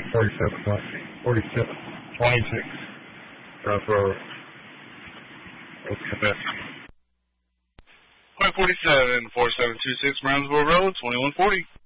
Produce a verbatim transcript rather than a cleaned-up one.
forty-seven, forty-seven, twenty-six. Brownsboro. What's the best? Point forty-seven, four seven two six, Brownsboro Road, twenty-one forty.